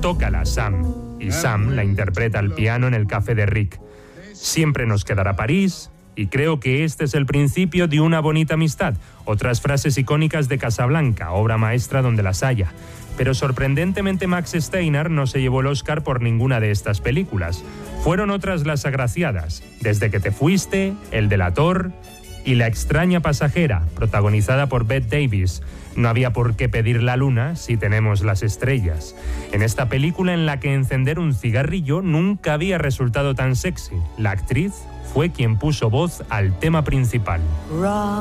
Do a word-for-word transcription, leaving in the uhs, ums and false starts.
Tócala, Sam. Y Sam la interpreta al piano en el café de Rick. Siempre nos quedará París, y creo que este es el principio de una bonita amistad. Otras frases icónicas de Casablanca, obra maestra donde las haya. Pero sorprendentemente Max Steiner no se llevó el Oscar por ninguna de estas películas. Fueron otras las agraciadas. Desde que te fuiste, El delator y La extraña pasajera, protagonizada por Bette Davis. No había por qué pedir la luna si tenemos las estrellas. En esta película en la que encender un cigarrillo nunca había resultado tan sexy. La actriz fue quien puso voz al tema principal.